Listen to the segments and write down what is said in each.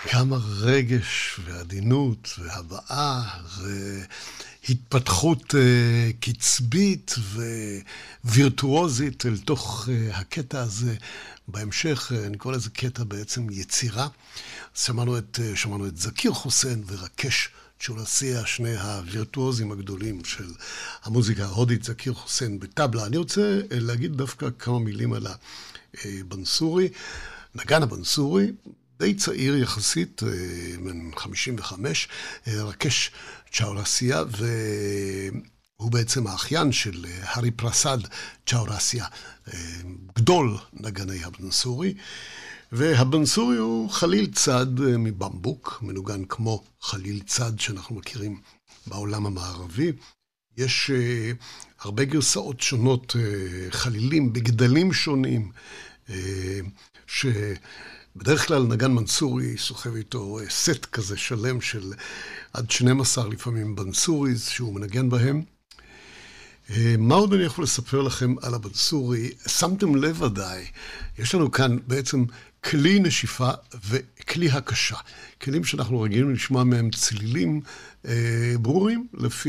כמה רגש ועדינות והבעה והתפתחות קצבית ווירטואוזית אל תוך הקטע הזה. בהמשך, אני קורא לזה קטע בעצם יצירה. שמענו את זכיר חוסיין ורקש צ'ולסיה, שני הווירטואוזים הגדולים של המוזיקה ההודית, זכיר חוסיין בטבלה. אני רוצה להגיד דווקא כמה מילים על הבנסורי. נגן הבנסורי, די צעיר יחסית, בן 55, רקש צ'אורסיה, והוא בעצם האחיין של הרי פרסד צ'אורסיה, גדול נגני הבנסורי. והבנסורי הוא חליל צד מבמבוק, מנוגן כמו חליל צד שאנחנו מכירים בעולם המערבי. יש הרבה גרסאות שונות, חלילים בגדלים שונים, שבדרך כלל נגן מנסורי סוחב איתו סט כזה שלם של עד 12 לפעמים בנסוריז שהוא מנגן בהם. מה עוד אני יכול לספר לכם על הבנסורי? שמתם לב ודאי, יש לנו כאן בעצם כלי נשיפה וכלי הקשה. כלים שאנחנו רגילים לשמוע מהם צלילים ברורים, לפי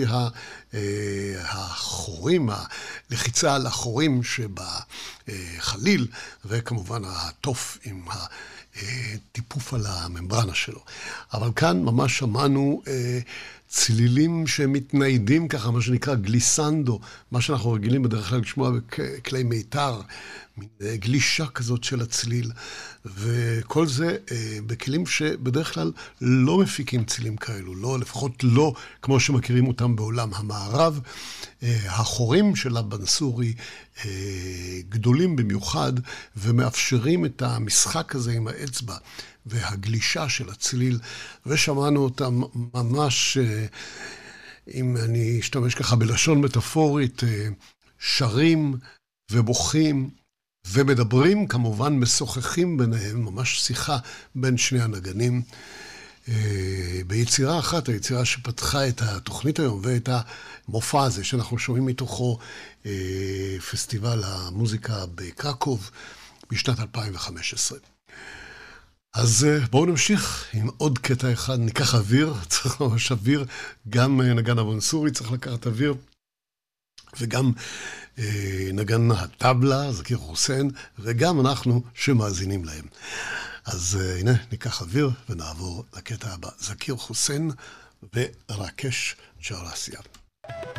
החורים, הלחיצה על החורים שבחליל, וכמובן התוף עם הטיפוף על הממברנה שלו. אבל כאן ממש שמענו צלילים שמתניידים ככה, מה שנקרא גליסנדו, מה שאנחנו רגילים בדרך כלל לשמוע בכלי מיתר, גלישה כזאת של הצליל, וכל זה בכלים שבדרך כלל לא מפיקים צלילים כאלו, לא, לפחות לא כמו שמכירים אותם בעולם המערב. החורים של הבנסורי גדולים במיוחד, ומאפשרים את המשחק הזה עם האצבע, והגלישה של הצליל, ושמענו אותם ממש, אם אני אשתמש ככה בלשון מטאפורית, שרים ובוכים, ומדברים, כמובן משוחחים ביניהם, ממש שיחה בין שני הנגנים. ביצירה אחת, היצירה שפתחה את התוכנית היום, ואת המופע הזה שאנחנו שומעים מתוכו, פסטיבל המוזיקה בקרקוב, בשנת 2015. אז בואו נמשיך עם עוד קטע אחד, ניקח אוויר, צריך ממש אוויר, גם נגן הבנסורי צריך לקחת אוויר, וגם נגן הטבלה, זכיר חוסיין, וגם אנחנו שמאזינים להם. אז הנה, ניקח אוויר ונעבור לקטע הבא. זכיר חוסיין ורקש צ'אורסיה.